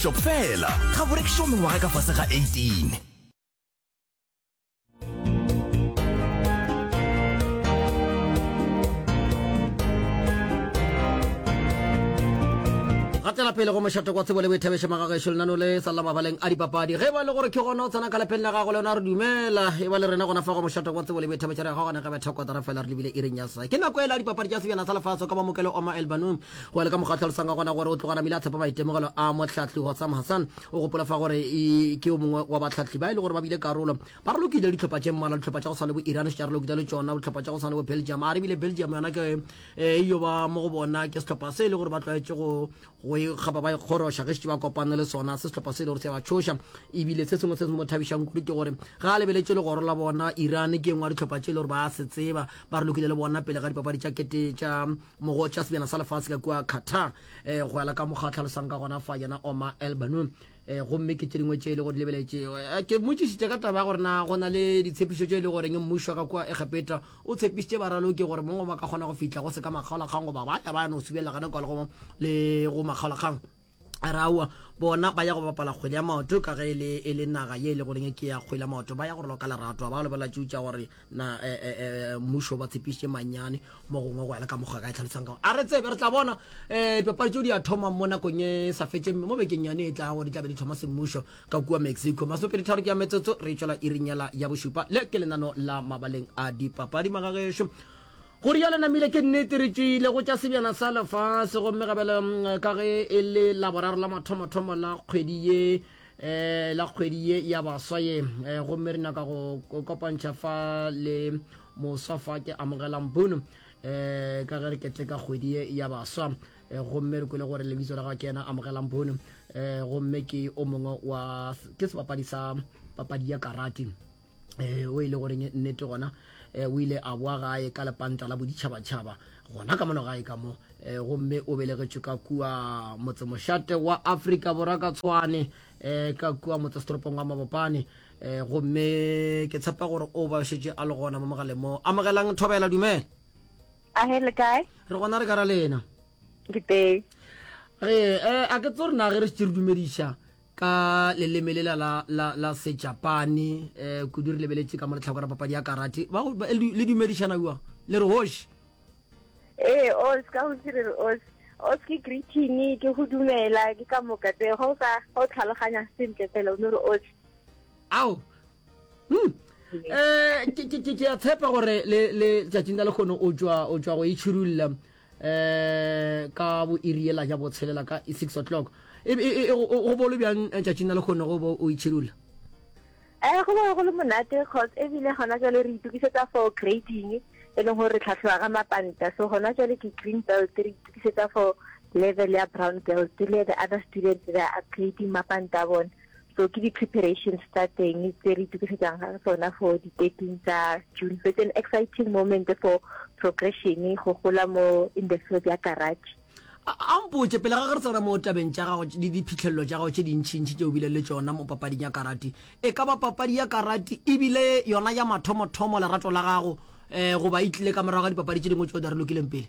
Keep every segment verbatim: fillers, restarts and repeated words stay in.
Fela ga bore ke shome wa ka fase ga eighteen. Gatela pele go moshato kwa tsebo le boithabeshe magagesho lenano le sala mabaleng a dipapadi ge ba le gore ke gona o tsana ka lepeng la gago le ona re dumela e ba le rena gona fa go moshato kwa tsebo le boithabeshe re ga gona ga betha kwa tara fela re lebile e reng ya sa ke nako e la dipapadi tsa sebjana sa lefatshe ka mamokelo Omar El Banoum go le ka mogatlo le sanga gona gore o tlogana mila tshepa maitemogelo a motlhatli go Sam Hassan o gopola fa gore ke o mongwe wa batlhatli ba ile gore ba bile karolo ba re lokile ditlhopha tse mmala ditlhopha tsa go sana bo Iran se tshare lokile le tsona ditlhopha tsa go sana bo Belgium a re bile Belgium yana ke e yo ba mo go bona ke setlhopha se ile gore ba tlaetse go go ga ba ba gorosha ge se ba kopana le sona se setlhopha se le gore se ba tshosha ebile se sengwe se se mo thabishang kudu ke gore ga le beletse le gore la bona Iran ke engwa ditlhopha tse le gore ba se tseba ba re lokile le bona pele ga dipapadi tsa kete tsa mogo tsa sebjana sa lefatshe ka kwa Qatar eh go ala ka mogatla le sanga gona fa yana Omar El Banoum eh go mme ke tshedingwe tse le go lebeletse ke motsitse ka taba gore na gona le ditshepiso tse le gore nge mmusho ka kwa Egepeta o tshepisitse ba raloke gore mongwe ba ka gona go fitla go se ka magala kgango ba ba ba no subela kana kwa le go magala kgang arawa bona ba ya go bapala kgwele ya maoto ka ge le e le naga ye le gore ke ya kgwele maoto ba ya go loka lerato ba le bala tšutša gore na mmusho ba tshepiše manyane mo gongwe go ya ka moga ka e tlhalosang ka a re tsebe re tla bona eh papadi tšeo di a thoma mo nakong e sa fetse mo bekeng yane e tla go di tla be di thoma semmušo ka kua Mexico masopedi tharo ke ya metsotso re tšwela irinyela ya bošupa le ke lenano la mabaleng a dipapadi magagesho gore ya lena mile ke nnete re tšile go tša sebjana sa lefatshe gomme gabele ka ge e le laboraro la mathomothomo la kgwedi ye eh la kgwedi ye ya baswa ye gomme re naka go kopantšha fa le moswafa ke amogelang bono eh ka ge re ketle ka kgwedi ye ya baswa gomme re kwele gore lebitso la ga ke ena amogelang bono eh gomme ke o mongwe wa ke sebapadi sa papadi ya karate eh o ile gore nnete gona eh o ile a boa gae ka lepanta la boditšhabatšhaba gona ka mono gae ka mo eh gomme o belegetšwe ka kua motsemošate wa Afrika Borwa ka Tshwane eh ka kua motsesetoropong wa Mabopane eh gomme ke tshepa gore o ba šetše a le gona mo mogaleng mo amogelang Thobela dumela a hele kae re gona re ka ra lena ke teng eh a ke tsore na ge re se dumediša ka le lemelela la la la se Japane eh ku dire lebeletse ka mo le tlhakora papadi ya karate ba le dumedishana bua le re hosh eh o ska ho dire o o ski greeting ke go dumela ke ka mo ka te go sa go tlhaloganya sentle fela o no re o au hm eh ke ke ke a tshepa gore le le tšatšing le khono o tswa o tswa go itšhirulla eh ka bo iriela ja bo tshelela ka six o'clock e go bolo bjang tšatšing le khono go bo o itšhirula eh go ba go le monate cause e bile gona jale re itukisetsa for grading e leng gore tlhatlhoa ga mapanta so gona jale ke green belt re itukisetsa for level ya brown belt le the other students that are grading mapanta bon so ke di preparation starting tse re itukisetsang ga sona for di thirteen tsa June so it's an exciting moment for progression go gola mo in the field ya garage a mpotse pele ga re tsara mo tabeng tša gago di diphitlhelelo tša gago tše dintšintši tše o bile le tšona mo papading ya karate e ka ba papadi ya karate e bile yona ya mathomothomo lerato la gago eh goba e tlile ka morago ga dipapadi tše dingwe tšeo da re lokileng pele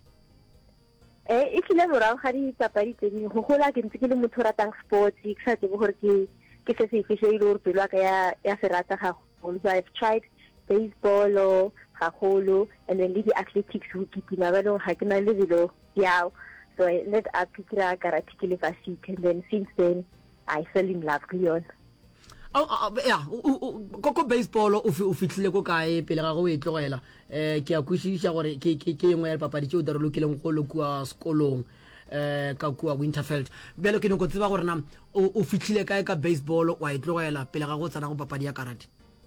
eh e tlile morago ga dipapadi tše dingwe go gola ke ntse ke le motho o ratang sports ke sa tsebe gore ke ke se se fiše e le gore pelo ka ya ya se rata gagolo so I've tried baseball o gagolo and then le di-athletics go kitima ba leng ga ke na lebelo yao so I ended up picking a karate university and then since then I fell in love with it. Oh yeah, go baseball o fitlhile go kae pele ga go e tlogela eh ke a kwishisha gore ke ke ke engwe ya papadi tšeo da re lokileng go lo kwa sekolong eh ka kwa Winterfeld belo ke no go tseba gore na o fitlhile kae ka baseball wa e tlogela pele ga go tsana go papadi ya karate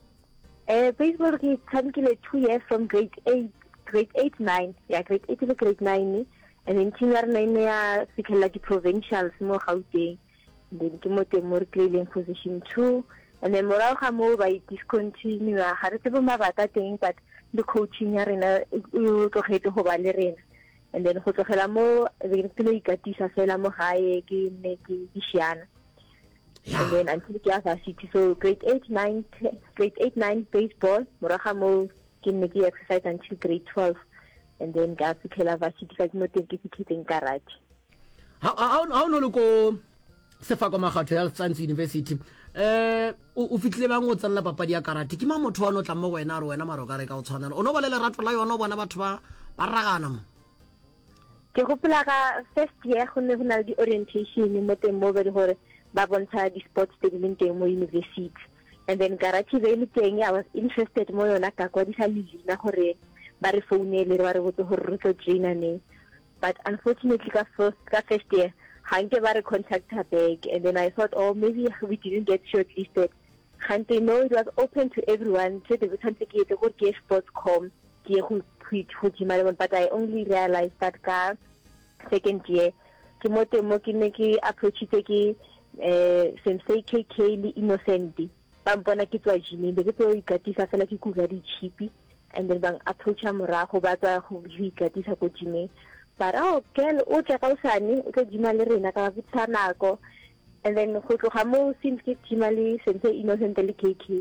eh baseball ke tshamekile two years from grade eight grade eight nine yeah grade eight to grade nine and then team ya nine ya fitlhela di provincials mo Gauteng then ke mo teng mo re playing position two and then morago ga mo ba discontinue ga re tsebe mabaka teng but the coaching ya rena e tlogetse go ba le rena and then go tlogela mo re tsile ikatisa fela mo gae ke ne ke dishiana and then until ke ya varsity so grade eight nine grade eight nine baseball morago mo ke ne ke exercise until grade twelve and then ga fitlhela varsity ka mo teng ke fitlhetseng karate how how no lo go Sefako Makgatho Health Science University eh o fitlile bang o tsalla papadi ya karate ke ma motho wa no tla mo wena re wena maro ka re ka o tshwana o no ba le lerato la yona o bona batho ba ba ragana mo ke gopola ka first year go ne go na le di orientation mo teng mo be gore ba bontsha di sports tse di leng teng mo university, and then karate be le teng I was interested mo yona ka kwa di sa lelina gore ba re founele ba re botse gore re tlo traina ne, but unfortunately ka first ka first year Hante bare contact her back, and then I thought, oh, maybe we didn't get shortlisted. Hante, no, it was open to everyone. So the Hante ke the good sports com ke go go but I only realized that ka second year ke mote mo ke ne ke approach ke eh Sensei K K le Innocent ba mpona ke tswa gym be ke tlo ikatisa fela ke kuga di chipi, and then bang approach morago ba tswa go ikatisa ko gym. But oh, girl, o tla ka usane o tla gym le rena ka bitsana ko, and then go tloga mo since ke gym le Sensei Innocent le K K.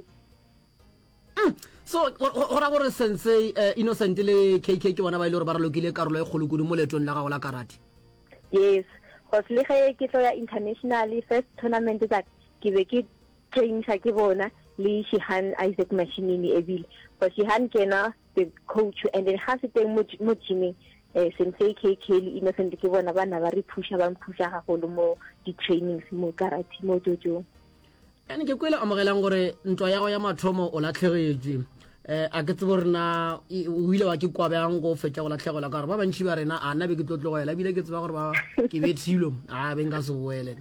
Mm. So ora gore Sensei uh, Innocent le K K ke bona ba ile gore ba re lokile karolo e kgolo kudu mo letong la ga go la karate. Yes, cause le ge ke tloya internationally first tournament that ke be ke train sa ke bona le Shihan Isaac Mashinini ebile, but Shihan kena the coach, and then ha se teng mo mo gym eh Sensei K K le Innocent ke bona bana ba re pusha ba mpusha ga go mo di trainings mo karate mo jojo. Ene ke kwela amogelang gore ntwa ya go ya mathomo o latlhegetse eh a ke tsebo rena o ile wa ke kwa bang go fetša go latlhegela ka gore ba bantši ba rena a nna be ke tlo tlogela bile ke tseba gore ba ke bethilo a be nka se boele.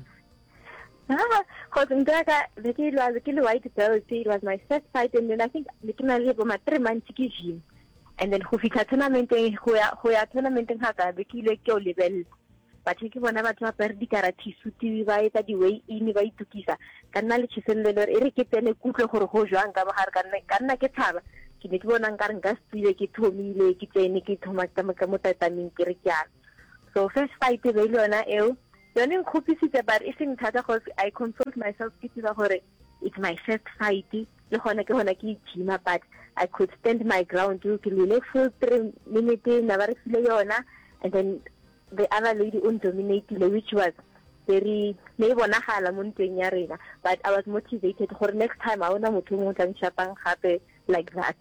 Ah, cause ndaka the kid was the white belt. It was my first fight, and then I think the kid was about three months to gym. And then go fika tournament go ya go ya tournament ga ka be ke ile ke o level, but ke bona batho ba per di karate suti ba eta di way in ba itukisa ka nna le tshelelo e re ke tene kutlwe gore go jwang ka ba gare ka nna ka nna ke thaba ke ne ke bona nka re nka stile ke thomile ke tsene ke thoma ka mo tatameng ke re ke. So first fight be ile yona eo yone nkhophisitse, but e seng thata because I consoled myself ke tseba gore it's my first fight le gona ke gona ke gym, but I could stand my ground to le full three minutes na ba re file yona, and then the other lady on dominated, which was very me bonagala mo ntweng ya rena, but I was motivated for next time I wanna motho mo tlang chapang gape like that.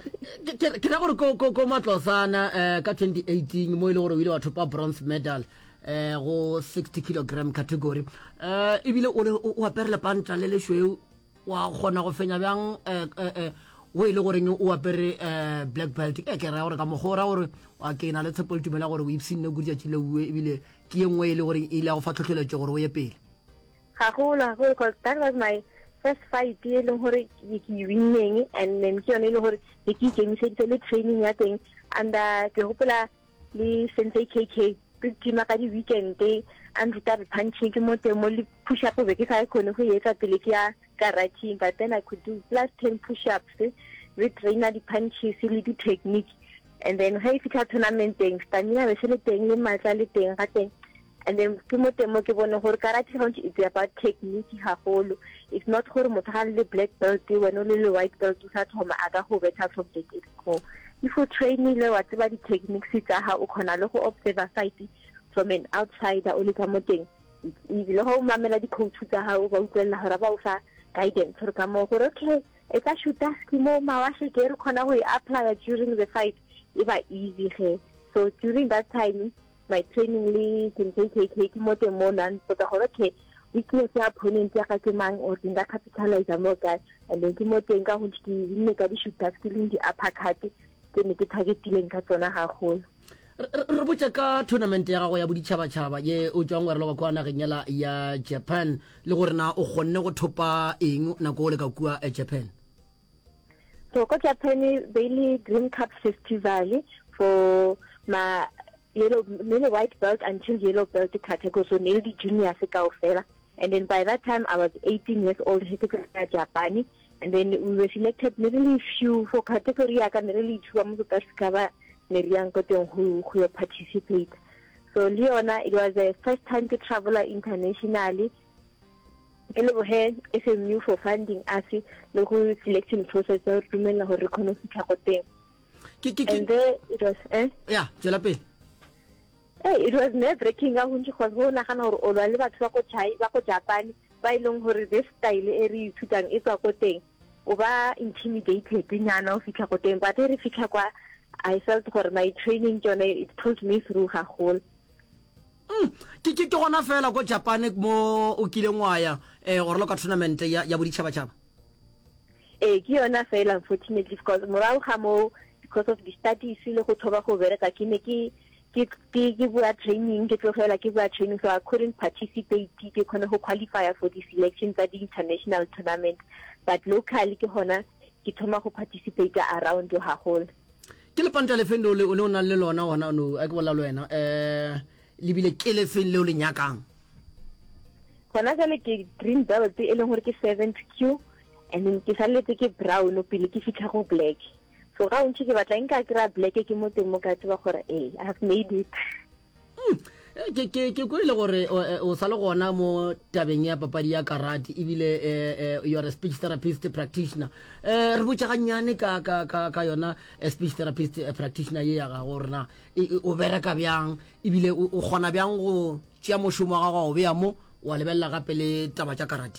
Ke ra gore ko ko ko matlosana eh ka twenty eighteen mo ile gore o ile wa thopa bronze medal eh go sixty kilogram category eh ibile o aperle panta le le shweu wa gona go fenya bjang eh eh o ile gore o apere eh black belt e ke ra gore ka mogora gore wa ke na le tshepo le tumela gore o ipsine go ditša le uwe ibile ke engwe ile gore ile go fatlhotlheletse gore o ye pele ga go la go because that was my first fight e leng gore ke winning, and then ke yone le gore ke ke ke mise le training ya teng, and ke gopola le Sensei K K ke ma ka di weekend and ruta punching ke mo teng mo le push up be ke sa khone go etsa pele ke ya karate, but then I could do plus ten push ups with trainer di punches le di technique, and then hey fika tournament teng stamina be se le teng le matla le teng ga teng, and then ke mo teng mo ke bone gore karate it's about technique haholo. It's not gore motho ga le black belt wena le white belt o sa thoma a ka go betha from the get go. If you train le wa tseba di techniques tsa ha o khona le go observe a fight from an outsider o le ka mo teng e le go mamela di coach tsa ha o ba utlwela gore ba o fa guidance gore ka mo gore okay e ka shoota skimo mawashe ke re khona go apply during the fight e ba easy he. So during that time my training le Sensei K K ke mo teng mo nan so ka gore okay weakness ya opponent ya ka ke mang or dinga capitalize mo ka, and then ke mo teng ka go di ne ka di shoota skilling di uppercut ke ne ke targetileng ka tsona haholo. re botsa ka tournament ya gago ya boditšhabatšhaba ye o tswang wa re lo kwa nageng ya Japan le gore na o gonne go thopa eng nako o le ka kua e Japan? So ko Japan Bailey Green Cup Festival for my yellow yellow white belt until yellow belt category, so nearly junior se kaofela, and then by that time I was eighteen years old he took to Japan, and then we were selected nearly few for category I can really two am go discover Nerian got who who participate. So Leona, it was the first time to travel internationally. And overhead S M U for funding us the whole selection process to remember how reconnaissance. And there it was eh? Yeah, Jelape. Hey, it was nerve breaking ka huntsi because go nagana gore o lwa le batho ba go Chai ba go Japan ba ileng gore this style e re ithutang e tswa go teng o ba intimidated nyana o fitlha go teng but re fitlha kwa I felt gore my training journey it pulled me through her whole mm ke ke ke gona fela go Japan mo o kileng wa ya eh gore lo ka tournament ya ya boditšhaba tšhaba eh ke yona fela unfortunately because morao ga mo because of the studies le go thoba go bereka ke ne ke ke ke bua training ke tlogela ke bua training so I couldn't participate ke khona go qualify for the selections at the international tournament but locally ke hona ke thoma go participate around the whole ke le panta le fendo le o ne o nang le lona ona no a ke bola le wena eh le bile ke le feng le o le nyakang hona jale ke green belt e leng gore ke seventh Q and then ke saletse ke brown o pele ke fitlha go black so ga o ntse ke batla nka kra black ke mo teng mo ka tseba gore eh I have made it ke ke ke go ile gore o sa le gona mo tabeng ya papadi ya karate e bile you are a speech therapist practitioner eh re botsa ganyane ka ka ka ka yona speech therapist practitioner ye ya ga gorna o bereka byang e bile o gona byang go tšea mošomo ga go bea mo wa lebella gape le taba tša karate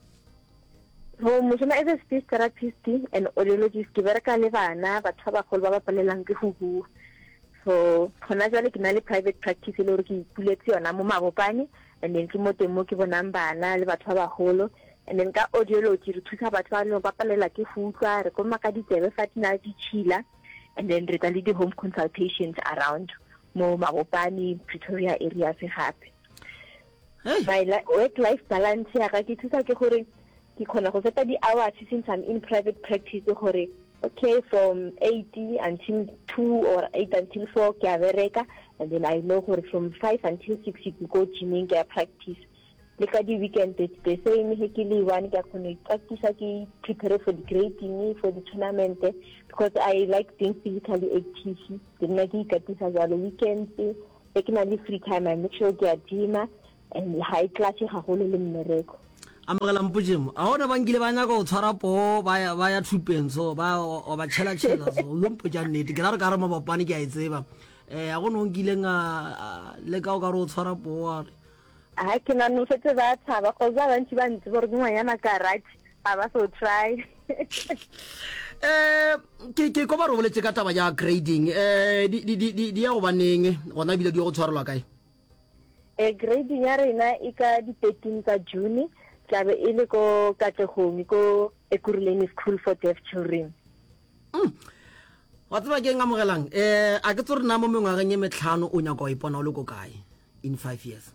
ho mošomo as a speech therapist and audiologist ke bereka le bana batho ba bagolo ba ba palelang ke go bua so khona jale ke na le private practice le gore ke ipuletse yona mo Mabopane and then ke mo teng mo ke bonang bana le batho ba bagolo and then ka audiology re thusa batho ba le ba palela ke go utlwa re go maka ditsebe fa tina di tšhila and then re tla le di home consultations around mo Mabopane Pretoria area se gape my work life balance ya ka ke thusa ke gore ke khona go feta di hours since I'm in private practice gore okay from eight until two or eight until four ke a bereka and then I know gore from five until six you go gymming ke practice le ka di weekend the same he ke le one ke khona practice ke prepare for the grading for the tournament because I like being physically active ke nna ke ikatisa jalo weekends ke ke na le free time I make sure ke a gym and high class ga go le mmereko amagela mpojemo a ona bangile ba nyaka go tshwara po ba ya ba ya thupeng so ba o ba tshela tshela so yo mpotsa nnete ke ra re ka re Mabopane ke a itseba eh a go no ngileng a le ka o ka re o tshwara po wa re a ke na no fetse ba tshaba go za bantsi ba ntse gore ngwa ya makarate a ba so try eh ke ke go ba re boletse ka taba ya grading eh di di di di ya go baneng gona bile di go tshwarelwa kae eh grading ya rena e ka di thirteen tsa June tlabe e le ko Katlehong ko Ekurhuleni School for Deaf Children mm wa tsaba ke ngamogelang eh a ke tsore na mo mengwageng e metlhano o nya go ipona o le go kae in five years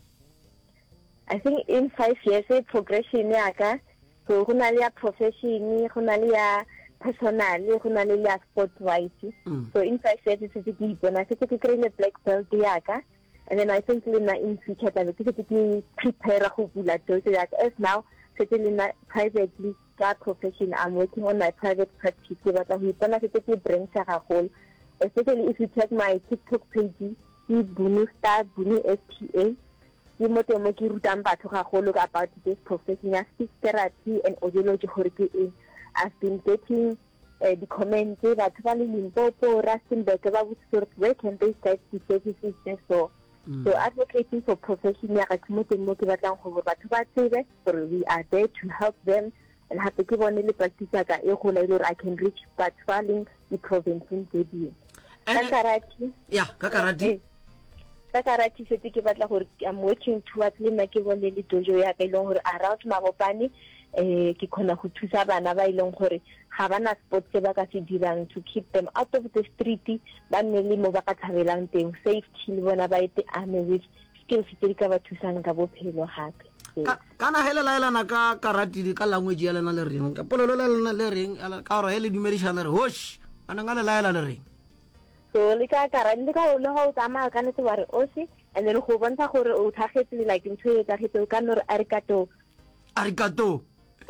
I think in five years a progression ya ka so go na le ya profession go na le ya personal go na le ya sport wise so in five years it's a big bona se ke kry-ile black belt ya ka and then I think in in future that we can prepare go bula those that as now certainly privately that profession I'm working on my private practice but we don't have to bring a whole especially if you check my TikTok page the Bunu Star Bunu S T A the moto mo ke rutang batho ga go look about this profession as speech therapy and audiology gore ke I've been getting uh, the comments that vale Limpopo Rustenburg ba botse where can they start the services so Mm. So advocating for profession ya ka mo teng mo ke batlang go batho ba tsebe gore we are there to help them and have to give on the practice ka e go la I can reach but falling the province in Zambia ka karate yeah ka karate ka karate se ke batla gore I'm working towards le nna ke bone le dojo ya ka ile gore around Mabopane eh ke khona go thusa bana ba ileng gore ga bana sport se ba ka se dirang to keep them out of the street ba nne le mo ba ka thabelang teng safety le bona ba ite ame with skills tse ka ba thusang ka bophelo gape kana helela elana ka karate ka language ya lena le reng ka polelo le lena le reng ka ro hele dumedishana re hosh ana ngale laela le reng so le ka karate le ka o le ho tsama ka ne tse bare osi and then go bontsha gore o thagetse like ntwe ya thagetse ka no arigato arigato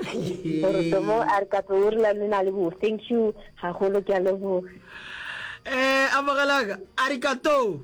Tomo arigato urla nna le bo thank you ha golo ke a lebo eh amagelaga arigato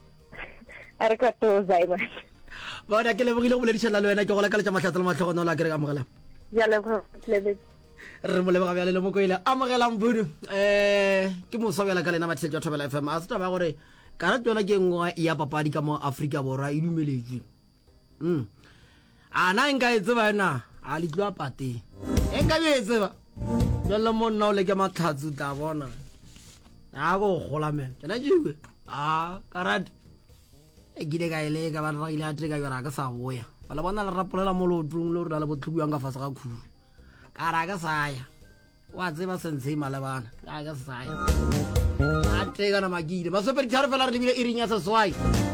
arigato zaiba bona ke le bogile go boledishana le wena ke go la ka le tsa matlhatsa le matlhogono la ke re amogela ya lebo lebe re mo lebega bjale le mo koile amogelang Bunu eh ke mo sobela ka lena matšhetšo Thobela F M a se taba gore ka ra tsona ke ngwa ya papadi ka mo Africa borwa e dumeletswe mm ana nka e tseba na a le tloa pate enka be e tseba jalo mo nna o le ke matlhatsu ta bona a go gola men tsena jiwe a karat e gile ka ile ka ba ra ile a treka yora ka sa boya bala bona la rapolela molotong lo re la botlhubuang ka fasa ga khuru ka ra ka saya wa tseba sense malabana ka ka saya a treka na magile ba super tshare fela re lebile e rinya sa swai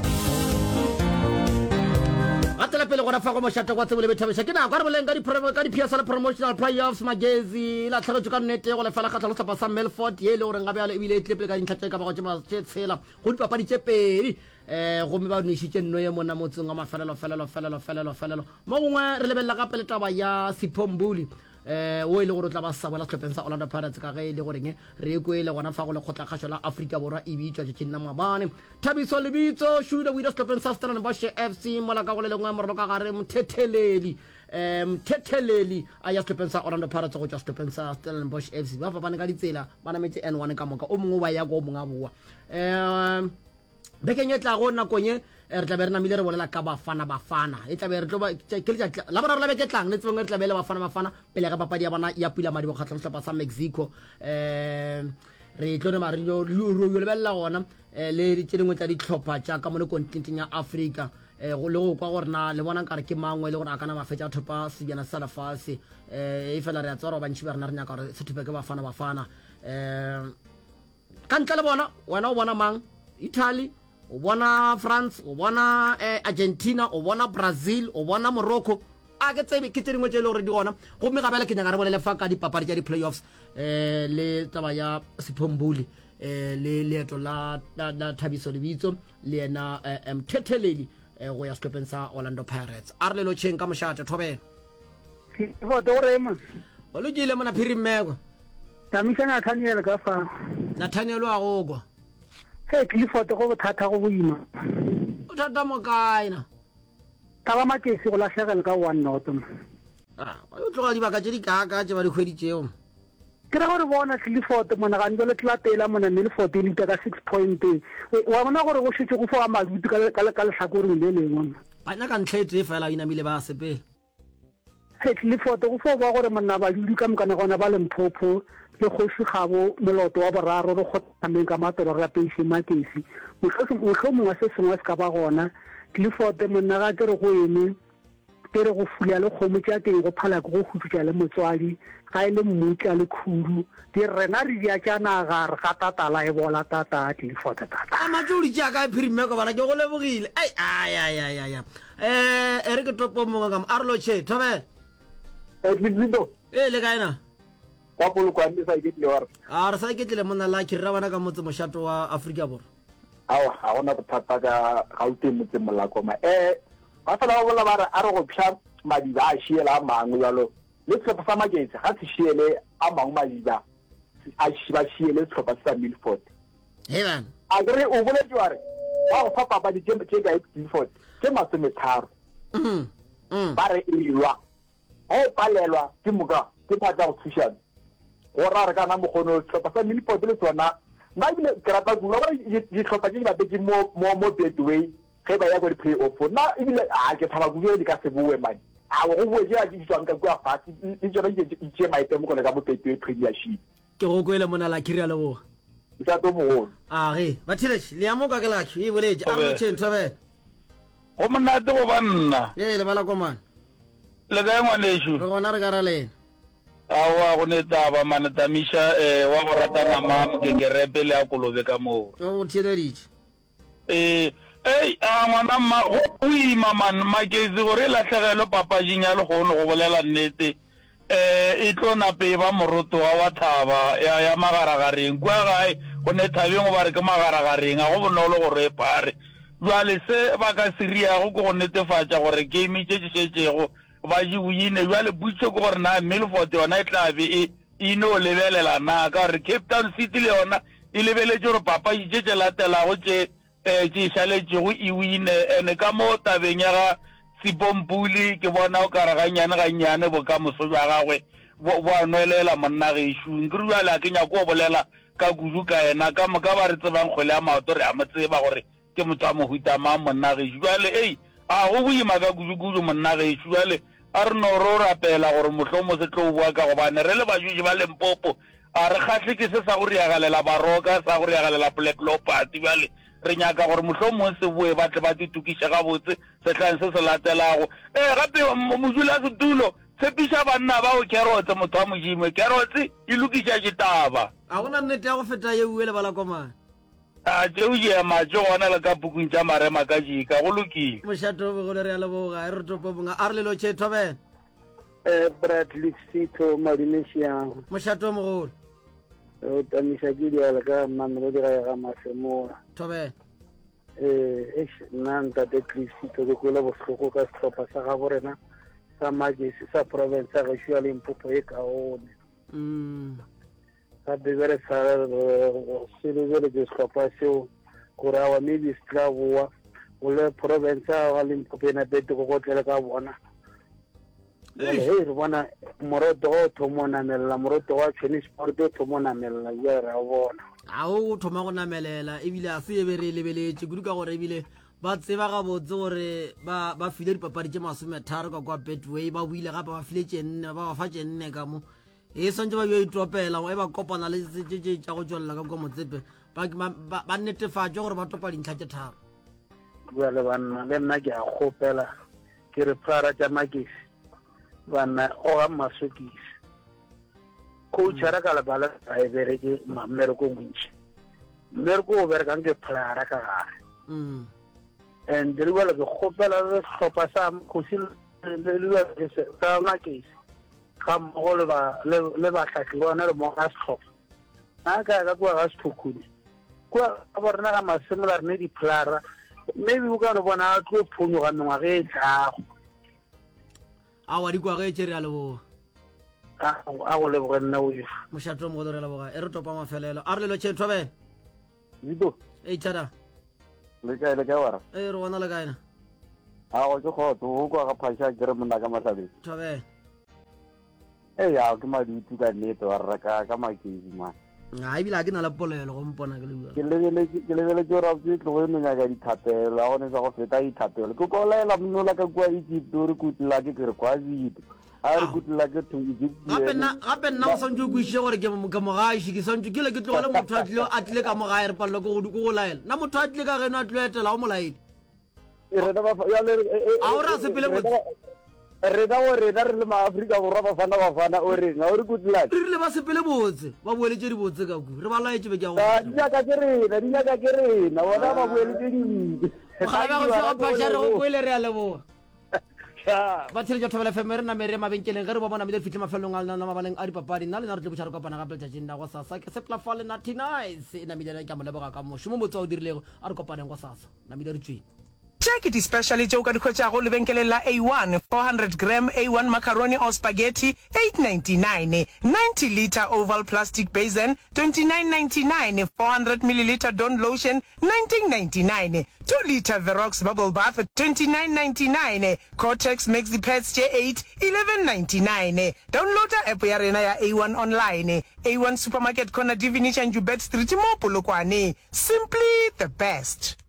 atela pele gona fa go moshata kwa tsebole bethabesha ke na go re boleng ka di promo ka di P S L promotional playoffs magezi la tlhago ka nnete go le fela ka tlhalo sa Melfort ye le gore nga bjale ebile e tleple ka dintlha ka ba go tsema tse tshela go di papadi tse pedi eh go me ba nishitse nno ye mona motseng wa mafelelo felelo felelo felelo felelo mo gongwe re lebella ka pele taba ya Siphombuli eh o ile gore tla ba sa bola tlhopeng sa Orlando Pirates ka ge ile gore nge re go ile gona fa go le khotla kgasho la Africa borwa e bitšwa ke nna mabane Thabiso lebitso shuda with us tlhopeng sa Strand Bosch F C mola ka go le lengwe morolo ka gare mthetheleli em mthetheleli a ya tlhopeng sa Orlando Pirates go tswa tlhopeng sa Strand Bosch F C ba fa bana ka ditsela bana metse N one ka moka o mongwe ba ya go monga bua em bekeng e tla go nna konye re tla be re na mile re bolela ka bafana bafana e tla be re tlo ba ke le la bona re la be ke tlang le tsengwe re tla be le bafana bafana pele ga papadi ya bona ya pula madi go khatla tlhapa sa Mexico eh re tlo ne mari yo yo le bella gona le di tsedingwe tsa di tlhopha tsa ka mo le kontinenteng ya Africa eh go le go kwa gore na le bona nkare ke mangwe le gore a kana mafetsa thopa se jana sa la fase eh e fela re a tsara ba ntshi ba rena re nya ka re se thupe ke bafana bafana eh ka ntla le bona wena o bona mang Italy o bona France o bona eh, Argentina o bona Brazil o bona Morocco a ke tsebe ke tsedingwe tse le gore di gona go me gabela ke nyaka re bolele fa ka di papadi tsa di playoffs eh le taba ya Siphombuli eh le leeto la la Thabiso lebitso le ena mthetheleli eh go ya stopeng sa Orlando Pirates a re le lo tsheng ka moshate thobela go dorema o lo dile mona phiri mmego tamisa na Nathaniel ka fa Nathaniel wa go go he Clifford go bothata go boima o thata mo kaina taba makesi go lahlagela ka one not ah o tloga di baka tse di kaka tse ba di khweditseo ke ra gore bona Clifford mona ga ntse le tlatela mona Melfort ile ka six point wa bona gore go shitse go fa mazuti ka ka ka lehlakore le lengwe bana ka ntlhetse fela ina mile ba sepele he Clifford go fa ba gore monna ba di ka mkana gona ba Lempopo le go se gabo meloto wa boraro re go tsameng ka matoro ra pension makesi motlho mongwe se sengwe se ka ba gona Clifford monna ga ke re go ene ke re go fulela le kgomo tsa teng go phala go khututsa le motswadi ga ile mmutla le khuru di rena re dia tsana ga re ga tatala e bola tata Clifford tata a majuli tja ka phirime go bana ke go lebogile ai ai ai ai eh e re ke topo mo ga arlo che thobe e bizindo e le kaina ka polo kwa ndi sa iketile wa a re sa iketle monna la khirra bana ka motse moshato wa Africa borwa awa a ona bothata ka gaute motse molakoma eh ba fela ba bola ba re a re go psha madi ba a shiela mangwe jalo le tshepa sa maketse ga se shiele a mangwe madi ba a shiba shiele tshepa sa Melfort he bana a re o bole jware ba go fa papa di tšempe tše ka Melfort ke masometharo mm mm ba re ilwa o palelwa ke moka ke phatla go thušana go ra re kana mogono tshepa sa Melfort le tsona nna ebile ke rata bula gore ditlhopha tse di bapetse mo mo Betway ge ba ya go di-play off nna ebile a ke thaba kudu di ka se boe mane a go boe je a di tswang ka kwa fati di tsona di tse maitemo go le ka mo Betway Premiership ke go kwele mona la khiria le bo sa to mo a ge ba thiresh le amo ka ke la khi e boleje a mo tsheng thobe go monate go banna ye le bala ko man le ga ngwaneshu re gona re ka ra le awa go ne taba mane tamisha eh wa go ratana ma ke ke repele a kolobe ka mo o thireritse eh ei a ngwana ma o ima man magezi gore la tlhagelo papajinya le go no go bolela nnete eh e tlona pe ba moroto wa wa thaba ya ya magaragareng kwa gae go ne thabeng go ba re ke magaragareng a go bonolo gore pare jwale se ba ka siria go go netefatsa gore game tše tšetšego ba ji buine jwale butse go gore na Melfort yona e tlabe e ino lebelela na ka re Cape Town City le yona e lebeletse gore papa e tšetše latela go tše eh ke šaletše go e wine ene ka mo tabeng ya ga Siphombuli ke bona o karaganyane ga nyane bo ka moso jwa gagwe bo a noelela monna ge ishu nkri jwale a ke nyako go bolela ka kudu ka ena ka moka ba re tsebang kgwele ya maoto re a mo tseba gore ke motho a mohuta ma monna gešo jale ei a go boima ka kudu-kudu monna gešo jale a re no ro rapela gore mohlomong se tlo bua ka gobane re le bajuji ba Lempopo a re kgahle ke se sa go riagalela baroka sa go riagalela Black Law Party jale re nyaka gore mohlomong se bue ba tle ba ditukiša ga botse setlhang se se latelago eh gape mojula setulo tshepiša banna ba o kerotse motho wa modimo kerotse e lokiša ditaba a gona nnete ya go feta ye uele bala komane a tšeo jema tše gona le ka pukung tša marema ka jika go lokile mošato bogole re a leboga e re topo bonga a re lelo tšhe thobela um bradley sito madinesiang mošato mogolo o tamisa ke diala ka mamelodi ga ga masemola thobela um nna ntate crisito ke kwele bohloko ka setlhopha sa gago rena sa magesi sa province ya gešo ya Limpopo e kaone gape be re se lebeletse setlhopha seo gore awa maybe se tla boa go le province ya Limpopo e napete go gotlele ka bona jale hei re bona moroto o thomo o namelela moroto wa transport o thomo o namelela ja re a bona a o thoma go namelela ebile a se e be re lebeletse kudu ka gore ebile ba tseba ga botse gore ba ba file dipapadi tše masome tharo ka kwa Betway ba buile gape ba file tše nne ba ba fa tše nne ka mo e swantse ba yo itopela e ba kopana le tše tša go tswelela ka kwa motsepe ba netefatše gore ba topa dintlha tše tharo jale banna le nna ke a kgopela ke re plara tša makesi banna o ga masokisi coachara ka lebala a e bereke mmereko montši mmereko o berekang ke plara ka gare and re bala ke kgopela re hlopha sa kgosi ka makesi ga mmogo le batlhatli bona le moga setlhopha a ka ka kua ga sethokhune kua ga borena ga masemola rene diplara maybe o ka no bona a tlo phonyoga mengwaga e tlago a wa di kwa ge tšere a leboga a go leboge nna o efo mošato mogolo re leboga e re topa mafelelo a re lelo tšhe thobela Vito e thada le kae le kae wara e re bona le kaena a go ke khotso o kwa ga phasha ke re monna ka matlhabeng thobela e ya ke maditu ka nnete wa reka ka makezi man a ebile a ke na le polelo go mpona ke le bua ke lebele ke lebele ke ra ke tlo go nya ga dithapelo a gone sa go feta dithapelo ke go laela mnola ka kwa Egypt re kutla ke ke re kwa Egypt a re kutla ke to Egypt gape nna gape nna o santse go ishe gore ke ka mogaši ke santse ke le ke tlogole motho a tlile a tlile ka mogae re palelwa ke go laela nna motho a tlile ka geno a tlile etela o molaedi a o ra sepele botse rena o rena re le maAfrika borwa ba fana ba fana o reng a o re kutlana re rile ba sepele botse ba boeletse di botse ka ku re ba laetse be ke go di nyaka ke rena di nyaka ke rena bona ba boeletse di ga ba go se phasha re go kwele re a leboga ba tshele jo thobela F M re na mere mabenkeleng ge re ba bona me fitlhe mafelong a lena mabaleng a dipapadi nna le na re tle botšha re kopana gape letšatšing la go sasa ke seplafale na tonice e namile ke mo leboga ka mošomo motse o dirilego a re kopaneng go sasa namile re tswile Check it especially tšeo ka dikgwetšago lebenkeleng la A one four hundred gram A one macaroni or spaghetti eight ninety-nine, ninety liter oval plastic basin twenty-nine ninety-nine, four hundred milliliter Dawn lotion nineteen ninety-nine, two liter Verox bubble bath twenty-nine ninety-nine, Cortex Maxi Pads J eight eleven ninety-nine. Download app ya rena ya A one online. A one supermarket corner Divinity and Jubet Street mo Polokwane. Simply the best.